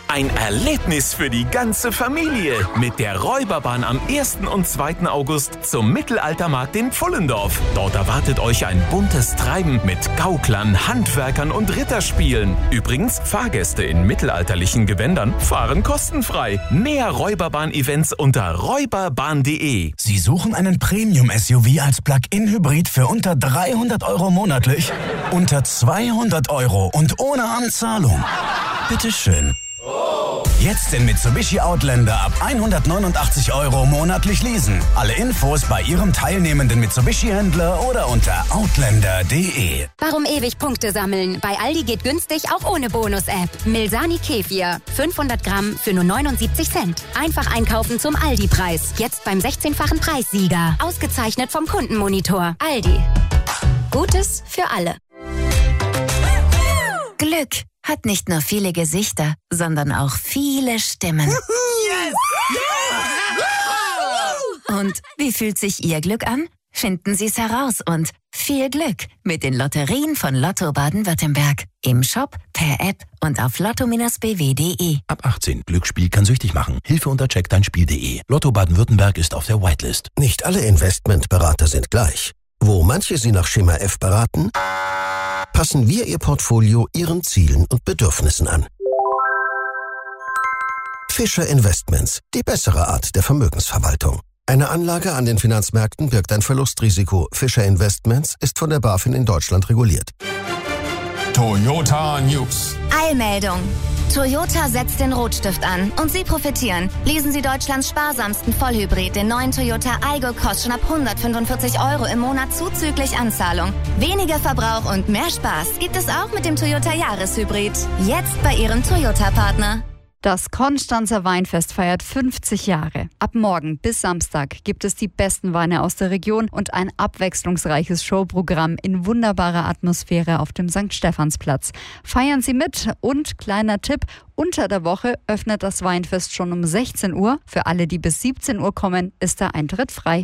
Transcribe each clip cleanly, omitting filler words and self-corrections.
Ein Erlebnis für die ganze Familie mit der Räuberbahn am 1. und 2. August zum Mittelaltermarkt in Pfullendorf. Dort erwartet euch ein buntes Treiben mit Gauklern, Handwerkern und Ritterspielen. Übrigens, Fahrgäste in mittelalterlichen Gewändern fahren kostenfrei. Mehr Räuberbahn-Events unter räuberbahn.de. Sie suchen einen Premium-SUV als Plug-in-Hybrid für unter 300 € monatlich? Unter 200 € und ohne Anzahlung? Bitteschön. Jetzt den Mitsubishi Outlander ab 189 € monatlich leasen. Alle Infos bei Ihrem teilnehmenden Mitsubishi-Händler oder unter outlander.de. Warum ewig Punkte sammeln? Bei Aldi geht günstig auch ohne Bonus-App. Milsani Kefir. 500 Gramm für nur 79 Cent. Einfach einkaufen zum Aldi-Preis. Jetzt beim 16-fachen Preissieger. Ausgezeichnet vom Kundenmonitor. Aldi. Gutes für alle. Glück hat nicht nur viele Gesichter, sondern auch viele Stimmen. Yes! Yeah! Und wie fühlt sich Ihr Glück an? Finden Sie es heraus und viel Glück mit den Lotterien von Lotto Baden-Württemberg. Im Shop, per App und auf lotto-bw.de. Ab 18. Glücksspiel kann süchtig machen. Hilfe unter checkdeinspiel.de. Lotto Baden-Württemberg ist auf der Whitelist. Nicht alle Investmentberater sind gleich. Wo manche Sie nach Schema F beraten, passen wir Ihr Portfolio Ihren Zielen und Bedürfnissen an. Fischer Investments, die bessere Art der Vermögensverwaltung. Eine Anlage an den Finanzmärkten birgt ein Verlustrisiko. Fischer Investments ist von der BaFin in Deutschland reguliert. Toyota News. Eilmeldung. Toyota setzt den Rotstift an und Sie profitieren. Lesen Sie Deutschlands sparsamsten Vollhybrid, den neuen Toyota Aygo, kostet schon ab 145 € im Monat zuzüglich Anzahlung. Weniger Verbrauch und mehr Spaß gibt es auch mit dem Toyota Jahreshybrid. Jetzt bei Ihrem Toyota-Partner. Das Konstanzer Weinfest feiert 50 Jahre. Ab morgen bis Samstag gibt es die besten Weine aus der Region und ein abwechslungsreiches Showprogramm in wunderbarer Atmosphäre auf dem St. Stephansplatz. Feiern Sie mit und kleiner Tipp, unter der Woche öffnet das Weinfest schon um 16 Uhr. Für alle, die bis 17 Uhr kommen, ist der Eintritt frei.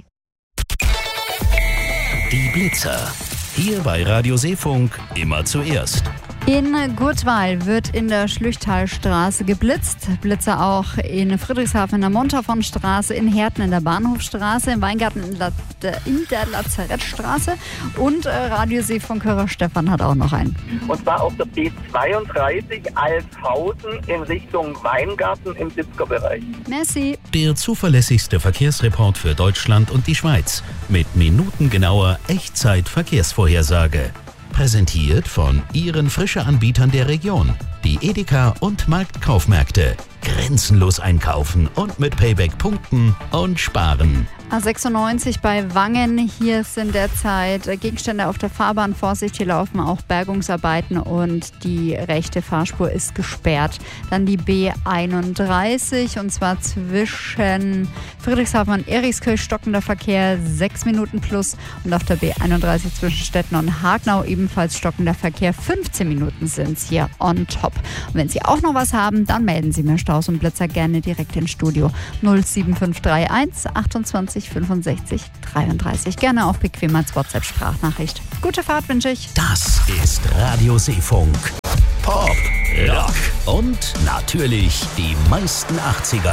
Die Blitzer. Hier bei Radio Seefunk immer zuerst. In Gurtwal wird in der Schlüchtalstraße geblitzt. Blitzer auch in Friedrichshafen in der Montafon-Straße, in Herten in der Bahnhofstraße, im Weingarten in der Lazarettstraße und Radio Seefunkhörer Stefan hat auch noch einen. Und zwar auf der B32 Alshausen in Richtung Weingarten im Sitzkerbereich. Merci. Der zuverlässigste Verkehrsreport für Deutschland und die Schweiz mit minutengenauer Echtzeit-Verkehrsvorhersage. Präsentiert von Ihren Frische-Anbietern der Region. Die Edeka und Marktkaufmärkte. Grenzenlos einkaufen und mit Payback punkten und sparen. A96 bei Wangen. Hier sind derzeit Gegenstände auf der Fahrbahn. Vorsicht, hier laufen auch Bergungsarbeiten und die rechte Fahrspur ist gesperrt. Dann die B31 und zwar zwischen Friedrichshafen und Erikskirch stockender Verkehr 6 Minuten plus und auf der B31 zwischen Stetten und Hagnau ebenfalls stockender Verkehr 15 Minuten sind es hier on top. Und wenn Sie auch noch was haben, dann melden Sie mir Staus und Blitzer gerne direkt ins Studio 07531 28 65 33. Gerne auch bequem als WhatsApp-Sprachnachricht. Gute Fahrt wünsche ich. Das ist Radio Seefunk. Pop, Rock und natürlich die meisten 80er.